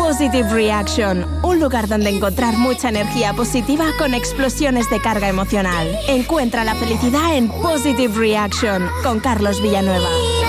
Positive Reaction, un lugar donde encontrar mucha energía positiva con explosiones de carga emocional. Encuentra la felicidad en Positive Reaction con Carlos Villanueva.